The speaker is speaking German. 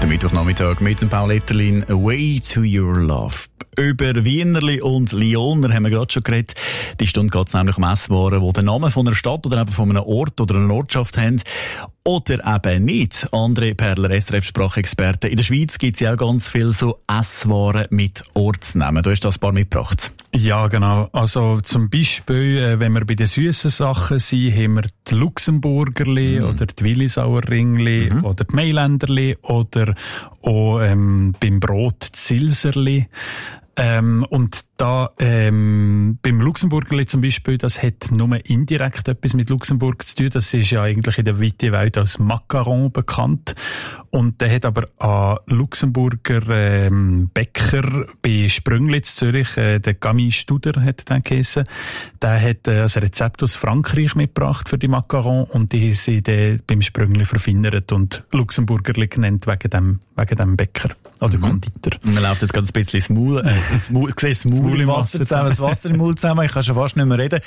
Der Mittwochnachmittag mit dem Paul Etterlin, Way to Your Love. Über Wienerli und Lyoner haben wir gerade schon geredet. Die Stunde geht es nämlich um Esswaren, die den Namen von einer Stadt oder eben von einem Ort oder einer Ortschaft haben. Oder eben nicht. André Perler, SRF-Sprachexperte. In der Schweiz gibt es ja auch ganz viel so Esswaren mit Ortsnamen. Du hast das ein paar mitgebracht. Ja, genau. Also zum Beispiel, wenn wir bei den süßen Sachen sind, haben wir die Luxemburgerli oder die Willisauerringli oder die Mailänderli oder auch beim Brot die Silserli. Und da beim Luxemburgerli zum Beispiel, das hat nur indirekt etwas mit Luxemburg zu tun. Das ist ja eigentlich in der weiten Welt als Macaron bekannt. Und der hat aber einen Luxemburger Bäcker bei Sprünglitz, Zürich, der Camille Studer hat den geheissen. Der hat ein Rezept aus Frankreich mitgebracht für die Macaron und die sind beim Sprüngli verfeinert und Luxemburgerli genannt wegen dem Bäcker oder Konditor. Man läuft jetzt gerade ein bisschen das Maul im Wasser zusammen, das Wasser im Mund zusammen. Ich kann schon fast nicht mehr reden.